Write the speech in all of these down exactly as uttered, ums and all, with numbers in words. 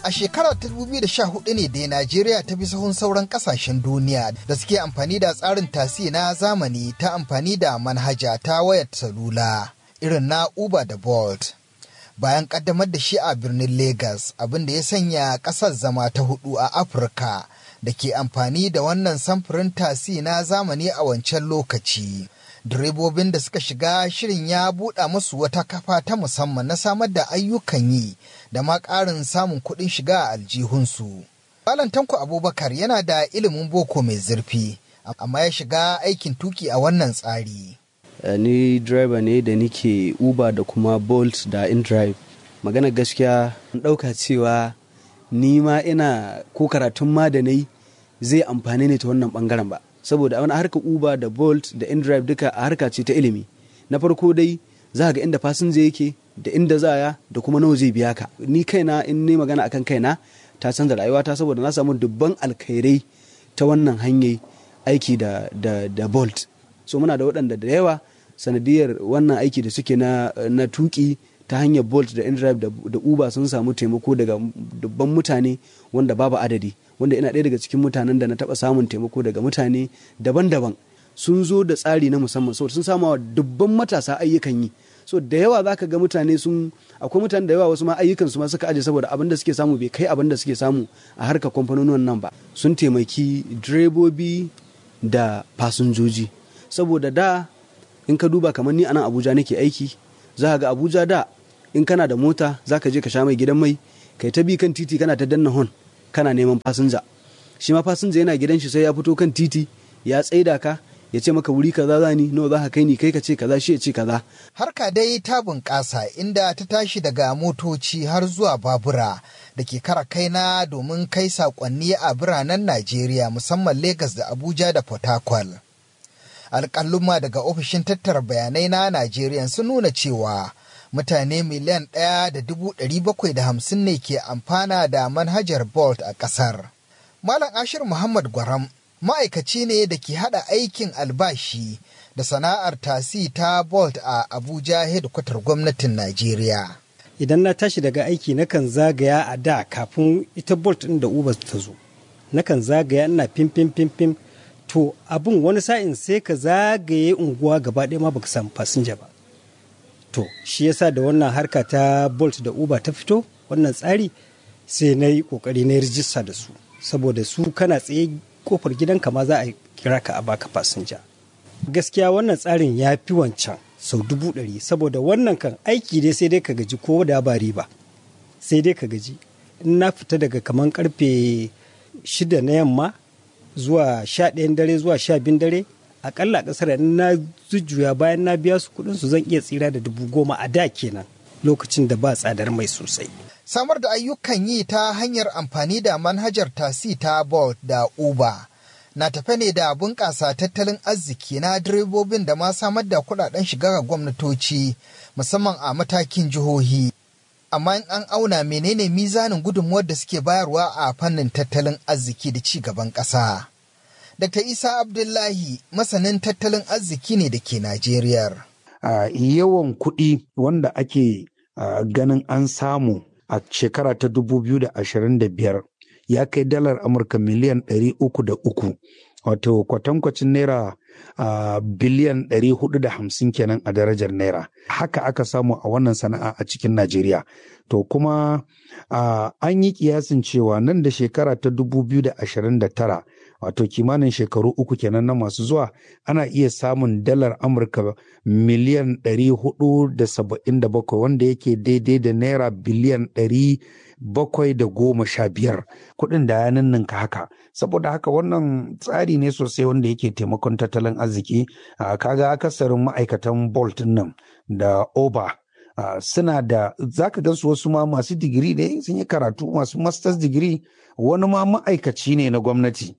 A shekarar ta dubu biyu da sha hudu ne da Najeriya ta bi sahun sauran kasashen duniya da suke amfani da tsarin tasi na zamani ta amfani da manhaja ta wayar salula irin na Uber da Bolt. Bayan kaddamar da shi a birnin Lagos, abin da ya sanya kasar zama ta hudu a Afirka da ke amfani da wannan samfurin tasi na zamani a wancan lokaci. Direbobin da suka shiga shirin ya buɗa musu wata kafa ta musamman na samar da ayyukan yi da ma ƙarin samun kuɗin shiga a aljihunsu. Malam Tanko Abubakar yana da ilimin boko mai zurfi, amma ya shiga aikin tuki a wannan tsari. Ni driver ne da nike Uber da kuma Bolt da InDrive. Magana gaskiya an ɗauka cewa ni ma ina ko karatun ma da nayi zai amfani ne ta wannan ɓangaren ba. Saboda a wani harkar Uber da Bolt da InDrive duka a harka ce ta ilimi. Na farko dai za ga inda fasinja yake da inda zaya da kuma nawa zai biya ka. Ni kaina in ne magana akan kaina ta canza rayuwata saboda na samu dubban alkhairai ta wannan hanyar aiki da, da, da Bolt. So muna da waɗanda da yawa sanadiyar wannan aiki da suke na, na tuki ta hanyar Bolt da InDrive da, da Uber sun samu taimako daga dubban mutane wanda babu adadi. Wanda ina ɗaya daga cikin mutanen da na taɓa samun taimako daga mutane daban-daban sun zo da tsari na musamman saboda sun samu wa dubban matasa ayyukan yi. So da yawa za ka ga mutane sun akwai mutane da yawa wasu ma ayyukan su ma suka aje saboda abin da suke samu bai kai abin da suke samu a harkar kamfanonin nan ba. Sun taimaki direbobi da fasinjoji saboda da in ka duba kamar ni a nan Abuja nake aiki za ka ga Abuja da in kana da mota za ka je ka sha mai gidan mai kai ta bi kan titi kana ta danna hon kana neman fasinja. Shi ma fasinja yana gidan shi sai ya fito kan titi ya tsaida ka ya ce maka wuri kaza za ni nawa za ka kai ni kai ka ce kaza shi ya ce kaza. Harka dai ta bunƙasa inda ta tashi daga motoci har zuwa babura da ke kara kaina domin kai saƙonni a biranen Najeriya musamman Legas da Abuja da Port Harcourt. Alƙaluma daga ofishin tattara bayanai na Najeriya sun nuna cewa mutane miliyan ɗaya da dubu ɗari bakwai da hamsin ne ke amfana da manhajar Bolt a ƙasar. Malam Ashir Muhammad Gwaram ma'aikaci ne da ke haɗa aikin albashi da sana'ar tasi ta Bolt a Abuja hedikwatar gwamnatin Najeriya. Idan na tashi daga aiki nakan zagaya a da kafin ita Bolt ɗin da Uber ta zo. Nakan zagaya ina fim fim fim fim to abin wani sa'in sai ka zagaye unguwa gaba ɗaya ma baka samu fasinja ba. To shi yasa da wannan harka ta Bolt da Uber ta fito wannan tsari sai na yi kokari na rijista da su saboda su kana tsaye kofar gidanka ma za a kira ka a baka fasinja. Gaskiya wannan tsarin ya fi wancan sau dubu ɗari saboda wannan kan aiki dai sai dai ka gaji ko da ba riba sai dai ka gaji. In na fita daga kaman karfe shida na yamma zuwa sha ɗayan dare zuwa sha biyun dare akalla kasar in na jujjuya bayan na biya su kuɗin su zan iya tsira da dubu goma a da kenan lokacin da ba tsadar mai sosai. Samar da ayyukan yi ta hanyar amfani da manhajar tasi ta Bolt da Uber na tafe ne da bunƙasa tattalin arziki na direbobin da ma samar da kuɗaɗen shiga ga gwamnatoci musamman a matakin jihohi. Amma in an auna menene mizanin gudunmuwar da suke bayarwa a fannin tattalin arziki da ci gaban ƙasa. Dakta Isa Abdullahi masanin tattalin arziki ne da ke Najeriya. Uh, yawan kuɗi wanda ake uh, ganin an samu a shekara ta dubu biyu da ashirin da biyar ya kai dalar Amurka miliyan ɗari uku da uku, wato kwatankwacin naira uh, biliyan ɗari hudu da hamsin kenan a darajar naira. Haka aka samu a wannan sana'a a cikin Najeriya. To kuma uh, an yi kiyasin cewa nan da shekara ta dubu biyu da ashirin da tara wato kimanin shekaru uku kenan na masu zuwa ana iya samun dalar Amurka miliyan ɗari hudu da saba'in da bakwai wanda yake daidai da naira biliyan ɗari bakwai da goma sha biyar kuɗin da ya ninninka haka. Saboda haka wannan tsari ne sosai wanda yake taimakon tattalin arziki. Kaga akasarin ma'aikatan Bolt nan da Uber Uh, suna da zaka gansu wasu ma masu digiri ne sun yi karatu masu masters digiri wani ma ma'aikaci ne na gwamnati.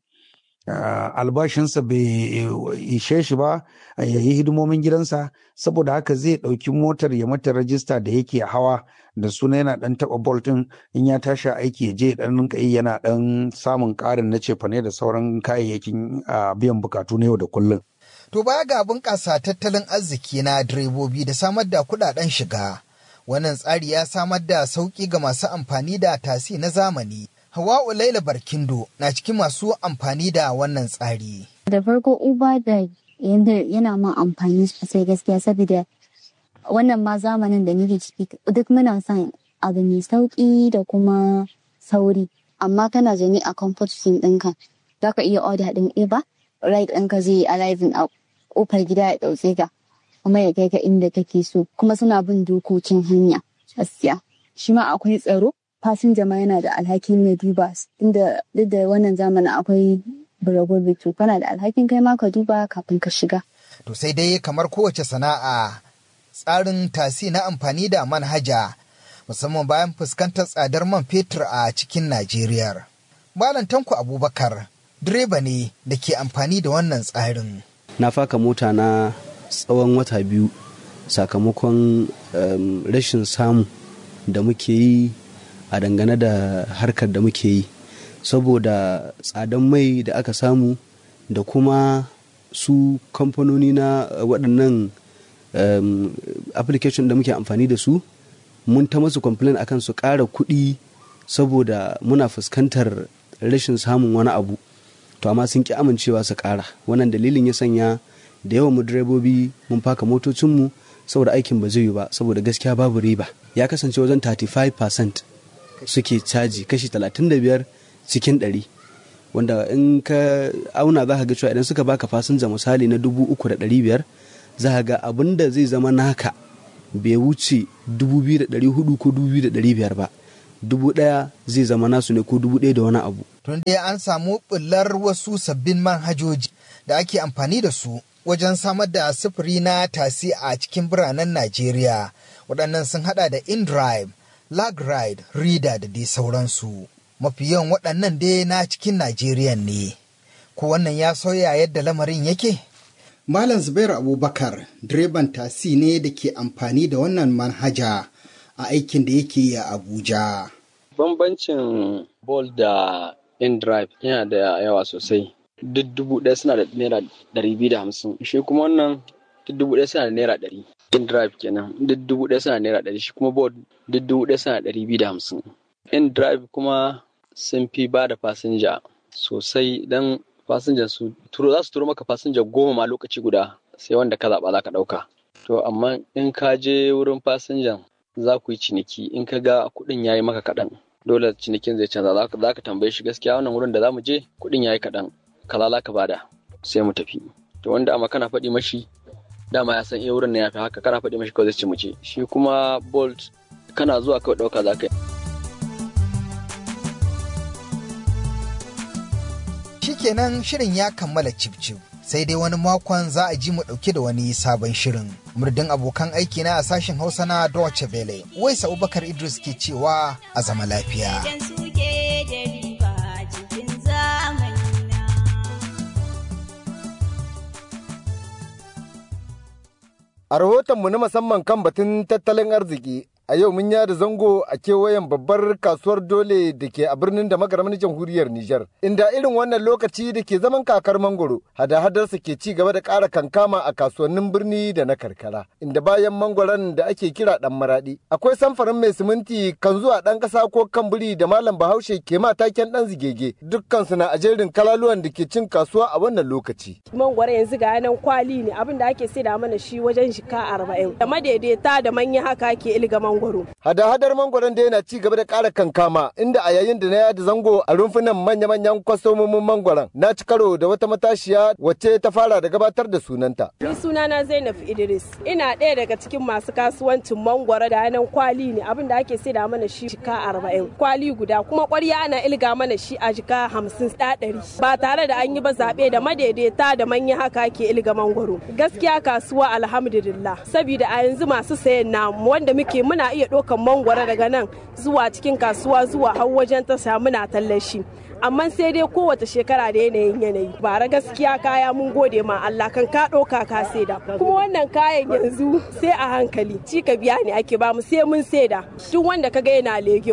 Uh, albashinsa bai ishe shi ba ya yi hidimomin gidansa saboda haka zai ɗauki motar ya mata rajista da yake hawa da suna yana ɗan taɓa boltin in ya tashi aiki ya je ɗan rinka yi yana ɗan samun ƙarin na cefane da sauran kayayyakin uh, biyan bukatu na yau da kullum. To baya ga bunƙasa tattalin arziki na direbobi da samar da kuɗaɗen shiga, Wannan tsari ya samar da sauƙi ga masu amfani da tasi na zamani. Hawa'u Laila Barkindo na cikin masu amfani da wannan tsari. Da farko Uber da yana ma amfani sosai gaskiya saboda wannan ma zamanin da nake ciki duk muna son abu mai sauƙi da kuma sauri. Amma kana zaune a comfort zone ɗinka za ka iya order ɗin Uber, ride ɗinka zai yi arriving a ƙofar gida ya ɗauke ka kuma ya kai ka inda kake so kuma suna bin dokokin hanya gaskiya. Shi ma akwai tsaro. Fasinja ma yana da alhakin ya duba inda duk da wannan zamanin akwai buragobi to kana da alhakin kai ma ka duba kafin ka shiga. To sai dai kamar kowace sana'a tsarin tasi na amfani da manhaja musamman bayan fuskantar tsadar man fetur a cikin Najeriya. Malam Tanko Abubakar direba ne da ke amfani da wannan tsarin. Na faka mota na tsawon wata biyu sakamakon um, rashin samu da muke yi a dangane da harkar da muke yi saboda tsadan mai da aka samu da kuma su kamfanoni na waɗannan um, application da muke amfani da su mun ta masu complain akan su ƙara kuɗi saboda muna fuskantar rashin samun wani abu to amma sun ƙi amincewa su ƙara. Wannan dalilin ya sanya da yawan mu direbobi mun faka motocinmu saboda aikin ba zai yi ba saboda gaskiya babu riba. Ya kasance wajen thirty-five percent suke caji kashi talatin da biyar cikin ɗari wanda in ka auna za ka ga cewa idan suka baka fasinja misali na dubu uku da ɗari biyar za ka ga abin da zai zama naka bai wuce dubu biyu da ɗari hudu ko dubu biyu da ɗari biyar ba, dubu ɗaya zai zama nasu ne ko dubu ɗaya da wani abu. Tun dai an samu bullar wasu sabbin manhajoji da ake amfani da su wajen samar da sufuri na tasi a cikin biranen Najeriya. Waɗannan sun haɗa da InDrive, LagRide, Reader da dai sauransu. Mafi yawan waɗannan dai na cikin Najeriya ne. Ko wannan ya sauya yadda lamarin yake? Malam Zubairu Abubakar direban tasi ne da ke amfani da wannan manhaja a aikin da yake yi a Abuja. Bambancin Bolt da InDrive yana da yawa sosai. Duk dubu ɗaya suna da naira ɗari biyu da hamsin. Shi kuma wannan duk dubu ɗaya suna da naira ɗari. InDrive kenan duk dubu ɗaya suna da naira ɗari. Shi kuma Bolt duk dubu ɗaya suna da ɗari biyu da hamsin. InDrive kuma sun fi ba da fasinja sosai don fasinjan su turo za su turo maka fasinja goma ma lokaci guda sai wanda ka zaɓa za ka ɗauka. To amma in ka je wurin fasinjan za ku yi ciniki in ka ga kuɗin ya yi maka kaɗan dole cinikin zai canza za ka tambaye shi gaskiya wannan wurin da za mu je kuɗin ya yi kaɗan kaza za ka bada sai mu tafi. To wanda amma kana faɗi mashi dama ya san iya wurin na ya fi haka kana faɗi mashi kawai zai ce mu ce. Shi kuma Bolt kana zuwa kawai ɗauka za ka yi. Shikenan shirin ya kammala cif-cif sai dai wani makon za a ji mu ɗauke da wani sabon shirin. Murdin abokan aiki na a sashen Hausa na Deutsche Welle. Wais Abubakar Idris ke cewa a zama lafiya. A rahotonmu na musamman kan batun tattalin arziki, a yau mun yada zango a kewayen babbar kasuwar dole da ke a birnin da magaramin jamhuriyar Nijar, inda irin wannan lokaci da ke zaman kakar mangoro, hada-hadarsa ke ci gaba da ƙara kankama a kasuwannin birni da na karkara, inda bayan mangoron da ake kira ɗan maraɗi, akwai samfarin mai siminti kan zuwa ɗan ƙasa ko kan biri da malam bahaushe ke mataken ɗan zigege, dukkansu na a jerin kalaluwan da ke cin kasuwa a wannan lokaci. Mangoro yanzu ga yanan kwali ne abin da ake saida mana shi wajen shika arba'in, da madaidaita da manya haka ke ilga mangoro. Hada-hadar mangoron da yana ci gaba da ƙara kankama inda a yayin da na yada zango a rumfunan manya-manyan kwastomomin mangoron na ci karo da wata matashiya wacce ta fara da gabatar da sunanta. Ni sunana Zainab Idris. Ina ɗaya daga cikin masu kasuwancin mangoro da yanan kwali ne abin da ake saida mana shi jika arba'in. Kwali guda kuma ƙwarya ana ilga mana shi a jika hamsin ɗari. Ba tare da an yi ba zaɓe da madaidaita da manya haka ke ilga mangoro. Gaskiya kasuwa alhamdulillah. Sabida a yanzu masu sayan namu wanda muke muna iya ɗaukan mangwaro daga nan zuwa cikin kasuwa zuwa har wajen ta samu na tallashi amma sai dai kowace shekara da yanayin yanayi bara gaskiya kaya mun gode ma Allah kan ka ɗauka ka saida kuma wannan kayan yanzu sai a hankali ci ka biya ne ake ba mu sai mun saida duk wanda kaga yana legim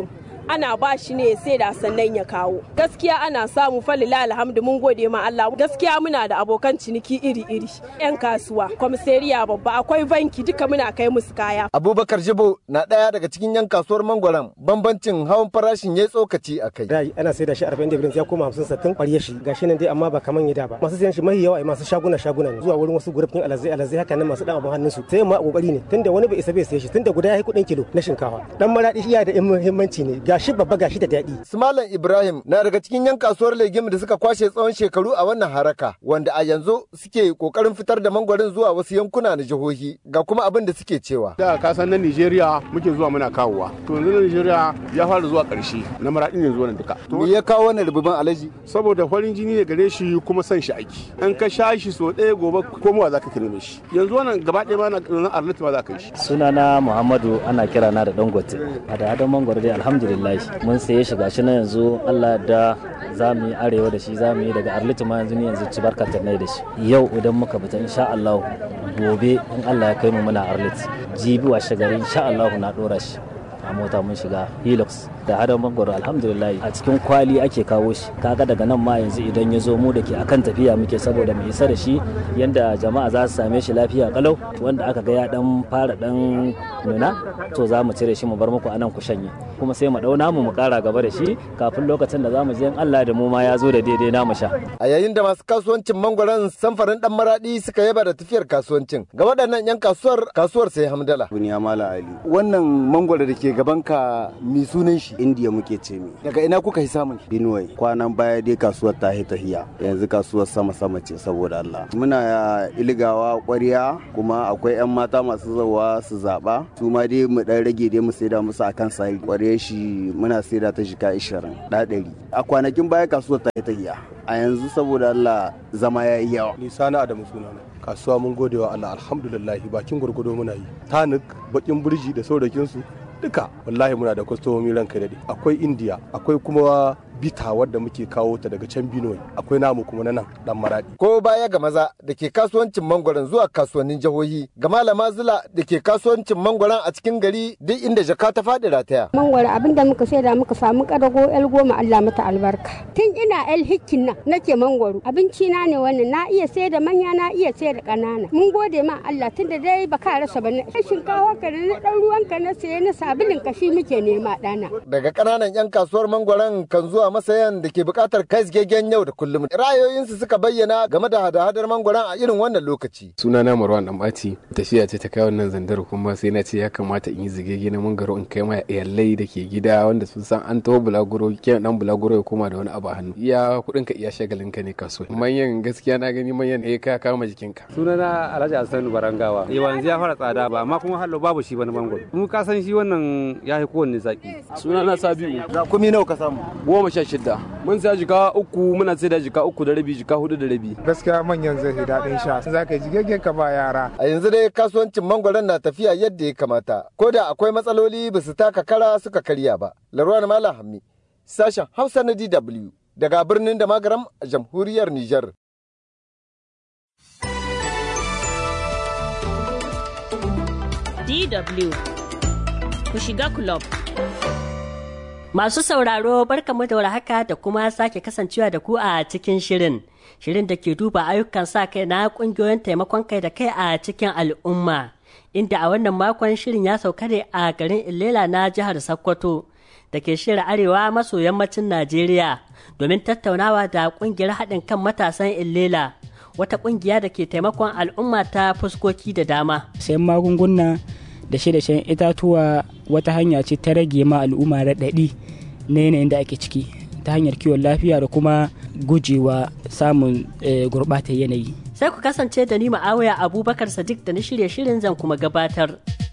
ana ba shi ne sai da sannan ya kawo. Gaskiya ana samu falila alhamdu mun gode ma Allah. Gaskiya muna da abokan ciniki iri-iri. 'Yan kasuwa, komisariya babba, akwai banki duka muna kai musu kaya. Abubakar Jibo na ɗaya daga cikin 'yan kasuwar mangwaron, bambancin hawan farashin ya tsokaci a kai. Rai ana sai da shi arba'in da biyar ya koma hamsin sattin ƙwarya shi gashi nan dai amma ba kaman yada ba. Masu sayan shi mahi yawa masu shaguna shaguna ne zuwa wurin wasu gurufin alazai alazai haka nan masu dan abun hannun su. Sai ma kokari ne tunda wani bai isa bai saye shi tunda guda ya yi kuɗin kilo na shinkafa. Dan maradi iya da muhimmanci ne gashi babba gashi da daɗi. Su Malam Ibrahim na daga cikin 'yan kasuwar legim da suka kwashe tsawon shekaru a wannan haraka wanda a yanzu suke kokarin fitar da mangwaron zuwa wasu yankuna na jihohi ga kuma abin da suke cewa. Da kasan na Nigeria muke zuwa muna kawowa. To yanzu na Nigeria ya fara zuwa ƙarshe na maradi ne zuwa nan duka. Me ya kawo wannan rububin alaji? Saboda farin jini ne gare shi kuma son shi aiki. An ka sha shi so ɗaya gobe komowa za ka kirme shi. Yanzu wannan gaba ɗaya ma na Arlit ma za ka yi shi. Sunana Muhammadu ana kira na da Dangote. A da hadin mangwaro dai alhamdulillah mun saye shi gashi na yanzu Allah da za mu yi arewa da shi za mu yi daga Arlit ma yanzu ne yanzu ci barkatar nai da shi. Yau idan muka fita insha Allah gobe in Allah ya kai mu muna Arlit. Jibi washe gari insha Allah na dora shi. A mota mun shiga Hilux da hadon mangwaro alhamdulillah a cikin kwali ake kawo shi kaga daga nan ma yanzu idan ya zo mu da ke akan tafiya muke saboda mu isa da shi yanda jama'a za su same shi lafiya kalau wanda aka ga ya dan fara dan nuna to za mu cire shi mu bar muku anan ku shanye kuma sai mu dauna mu mu kara gaba da shi kafin lokacin da za mu je Allah da mu ma ya zo da daidai na mu sha. A yayin da masu kasuwancin mangwaron samfarin dan maradi suka yaba da tafiyar kasuwancin ga waɗannan 'yan kasuwar kasuwar sai Hamdala. Buniya Mala Ali. Wannan mangwaro da ke gaban ka mi sunan shi? Indiya muke ce mi. Daga ina kuka yi samun? Benue. Kwanan baya dai kasuwar ta tahiya. Yanzu kasuwar sama sama ce saboda Allah. Muna iligawa ƙwarya kuma akwai 'yan mata masu zawa su zaba. Su ma dai mu dan rage dai mu saida musu akan sai. Ƙwarya shi muna saida ta jika ishirin da ɗari. A kwanakin baya kasuwar ta tahiya. A yanzu saboda Allah zama ya yi yawa. Ni Sani Adamu sunana. Kasuwa mun gode wa Allah alhamdulillah bakin gurgudo muna yi. Tanik bakin burji da saurakin su duka wallahi muna da kwastomomi ranka dade akwai India akwai kuma bita wadda muke kawo ta daga can Benue akwai namu kuma na nan dan maradi ko baya ga maza da ke kasuwancin mangwaron zuwa kasuwannin jihohi ga malama Zula da ke kasuwancin mangwaron a cikin gari duk inda jaka ta faɗi rataya mangwaro abinda muka saida muka samu kadago el goma Allah mata albarka tun ina el hikkin nan nake mangwaro abinci na ne wannan na iya saida manya na iya saida kanana mun gode ma Allah tunda dai baka rasa bane shinkawa ka na dan ruwan ka na saye na sabulin kashi muke nema dana daga kananan yan kasuwar mangwaron kan zuwa masayan da ke bukatar kai gegen yau da kullum ra'ayoyinsu suka bayyana game da hada-hadar mangwaron a irin wannan lokaci sunana Marwan Dambati tafiya ce ta kai wannan zandar kuma sai na ce ya kamata in yi zigege na mangwaro in kai ma iyalai da ke gida wanda sun san an taho bulaguro ke dan bulaguro ya koma da wani abu a hannu iya kudin ka iya shagalin ka ne kasuwa manyan gaskiya na gani manyan eh ka kama jikinka sunana Alhaji Hassan Barangawa yanzu ya fara tsada ba amma kuma hallo babu shi wani mangwaro mu ka san shi wannan ya yi kowanne zaki sunana Sabiu ga kumi nawa ka samu goma sha shida mun sai jika uku muna sai da jika uku da rabi jika hudu da rabi gaskiya manyan zai daɗin sha za ka ji gaggen ka ba yara a yanzu dai kasuwancin mangwaron na tafiya yadda ya kamata ko da akwai matsaloli ba su taka kara suka karya ba Larwan Malam Hammi sashen Hausa na D W daga birnin da magaram a jamhuriyar Nijar. D W ku shiga club. Masu sauraro barkamu da warhaka da kuma sake kasancewa da ku a cikin shirin. Shirin da ke duba ayyukan sa kai na kungiyoyin taimakon kai da kai a cikin al'umma. Inda a wannan makon shirin ya sauka ne a garin Ilela na jihar Sokoto da ke shirya arewa maso yammacin Najeriya domin tattaunawa da kungiyar haɗin kan matasan Ilela. Wata kungiya da ke taimakon al'umma ta fuskoki da dama. Sayan magunguna da shi-da-shen itatuwa wata hanya ce ta rage ma al'umma raɗaɗi na yanayin da ake ciki ta hanyar kiwon lafiya da kuma gujewa samun gurɓatar yanayi. Sai ku kasance da ni Ma'awiya Abubakar Sadiq da na shirye shirin zan kuma gabatar.